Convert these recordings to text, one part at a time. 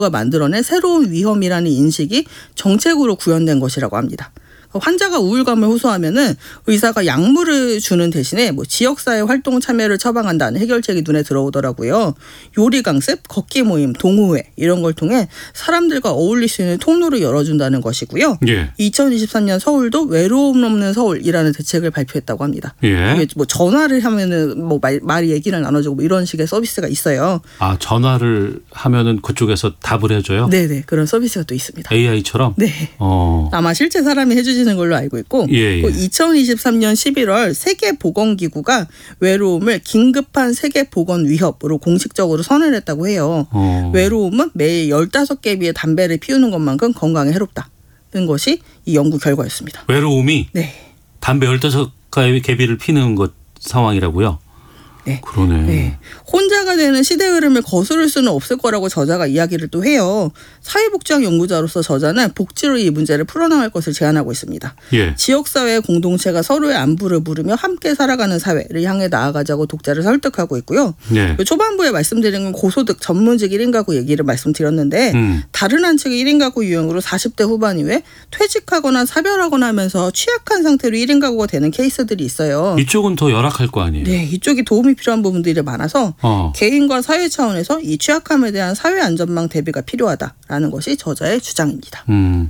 만들어낸 새로운 위험이라는 인식이 정책으로 구현된 것이라고 합니다. 환자가 우울감을 호소하면은 의사가 약물을 주는 대신에 지역사회 활동 참여를 처방한다는 해결책이 눈에 들어오더라고요. 요리 강습, 걷기 모임, 동호회 이런 걸 통해 사람들과 어울릴 수 있는 통로를 열어준다는 것이고요. 예. 2023년 서울도 외로움 없는 서울이라는 대책을 발표했다고 합니다. 예. 이게 전화를 하면은 말이 얘기를 나눠주고 이런 식의 서비스가 있어요. 아, 전화를 하면은 그쪽에서 답을 해줘요? 네네, 그런 서비스가 또 있습니다. AI처럼? 네. 아마 실제 사람이 해주지 걸로 알고 있고 2023년 11월 세계보건기구가 외로움을 긴급한 세계보건 위협으로 공식적으로 선언을 했다고 해요. 외로움은 매일 15개 비의 담배를 피우는 것만큼 건강에 해롭다는 것이 이 연구 결과였습니다. 외로움이? 네. 담배 15개의 개비를 피는 것 상황이라고요? 네. 그러네. 네. 혼자가 되는 시대 흐름을 거스를 수는 없을 거라고 저자가 이야기를 또 해요. 사회복지학 연구자로서 저자는 복지로 이 문제를 풀어나갈 것을 제안하고 있습니다. 예. 지역사회 공동체가 서로의 안부를 물으며 함께 살아가는 사회를 향해 나아가자고 독자를 설득하고 있고요. 예. 초반부에 말씀드린 건 고소득 전문직 1인 가구 얘기를 말씀드렸는데 다른 한 측의 1인 가구 유형으로 40대 후반 이후에 퇴직하거나 사별하거나 하면서 취약한 상태로 1인 가구가 되는 케이스들이 있어요. 이쪽은 더 열악할 거 아니에요? 네. 이쪽이 도움이 필요한 부분들이 많아서 개인과 사회 차원에서 이 취약함에 대한 사회 안전망 대비가 필요하다라는 것이 저자의 주장입니다.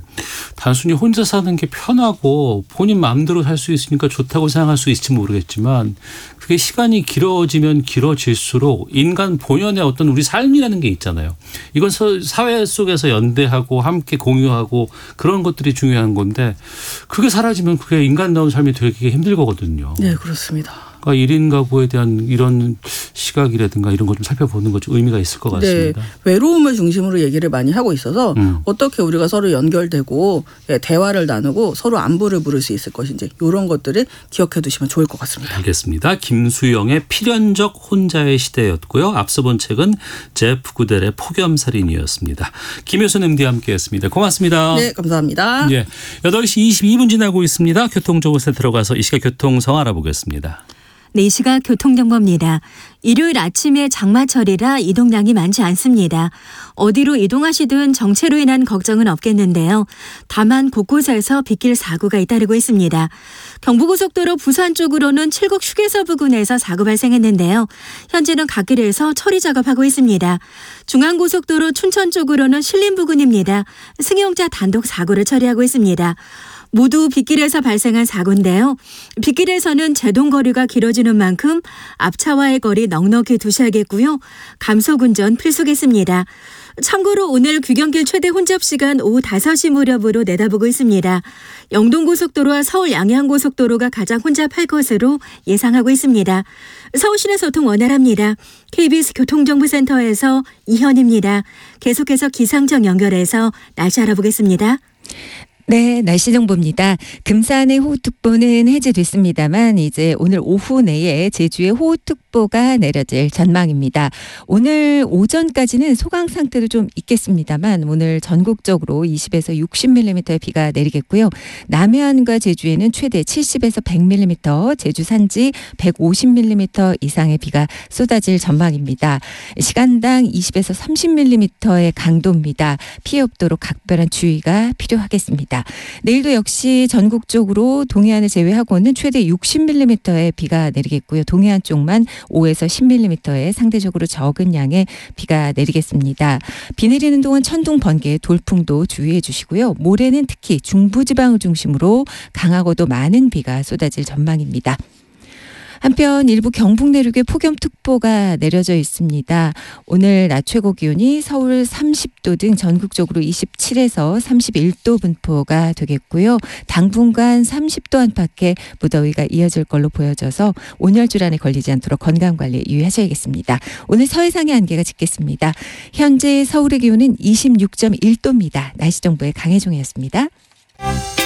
단순히 혼자 사는 게 편하고 본인 마음대로 살 수 있으니까 좋다고 생각할 수 있을지 모르겠지만 그게 시간이 길어지면 길어질수록 인간 본연의 어떤 우리 삶이라는 게 있잖아요. 이건 사회 속에서 연대하고 함께 공유하고 그런 것들이 중요한 건데 그게 사라지면 그게 인간다운 삶이 되기 힘들 거거든요. 네, 그렇습니다. 그러니까 1인 가구에 대한 이런 시각이라든가 이런 거 좀 살펴보는 것 좀 의미가 있을 것 같습니다. 네, 외로움을 중심으로 얘기를 많이 하고 있어서 어떻게 우리가 서로 연결되고 대화를 나누고 서로 안부를 물을 수 있을 것인지 이런 것들을 기억해 두시면 좋을 것 같습니다. 알겠습니다. 김수영의 필연적 혼자의 시대였고요. 앞서 본 책은 제프 구델의 폭염살인이었습니다. 김효선 MD와 함께했습니다. 고맙습니다. 네, 감사합니다. 예, 8시 22분 지나고 있습니다. 교통정보센터 들어가서 이 시각 교통상 알아보겠습니다. 네, 이 시각 교통정보입니다. 일요일 아침에 장마철이라 이동량이 많지 않습니다. 어디로 이동하시든 정체로 인한 걱정은 없겠는데요. 다만 곳곳에서 빗길 사고가 잇따르고 있습니다. 경부고속도로 부산 쪽으로는 칠곡 휴게소 부근에서 사고 발생했는데요. 현재는 갓길에서 처리 작업하고 있습니다. 중앙고속도로 춘천 쪽으로는 신림 부근입니다. 승용차 단독 사고를 처리하고 있습니다. 모두 빗길에서 발생한 사고인데요. 빗길에서는 제동거리가 길어지는 만큼 앞차와의 거리 넉넉히 두셔야겠고요. 감속운전 필수겠습니다. 참고로 오늘 귀경길 최대 혼잡 시간 오후 5시 무렵으로 내다보고 있습니다. 영동고속도로와 서울 양양고속도로가 가장 혼잡할 것으로 예상하고 있습니다. 서울시내 교통 원활합니다. KBS 교통정보센터에서 이현입니다. 계속해서 기상청 연결해서 날씨 알아보겠습니다. 네, 날씨 정보입니다. 금산의 호우특보는 해제됐습니다만 이제 오늘 오후 내에 제주에 호우특보가 내려질 전망입니다. 오늘 오전까지는 소강 상태도 좀 있겠습니다만 오늘 전국적으로 20에서 60mm의 비가 내리겠고요. 남해안과 제주에는 최대 70에서 100mm, 제주 산지 150mm 이상의 비가 쏟아질 전망입니다. 시간당 20에서 30mm의 강도입니다. 피해 없도록 각별한 주의가 필요하겠습니다. 내일도 역시 전국적으로 동해안을 제외하고는 최대 60mm의 비가 내리겠고요. 동해안 쪽만 5에서 10mm의 상대적으로 적은 양의 비가 내리겠습니다. 비 내리는 동안 천둥, 번개, 돌풍도 주의해 주시고요. 모레는 특히 중부지방을 중심으로 강하고도 많은 비가 쏟아질 전망입니다. 한편 일부 경북 내륙에 폭염특보가 내려져 있습니다. 오늘 낮 최고 기온이 서울 30도 등 전국적으로 27에서 31도 분포가 되겠고요. 당분간 30도 안팎의 무더위가 이어질 걸로 보여져서 온열질환에 걸리지 않도록 건강관리 유의하셔야겠습니다. 오늘 서해상의 안개가 짙겠습니다. 현재 서울의 기온은 26.1도입니다. 날씨 정보의 강혜종이었습니다.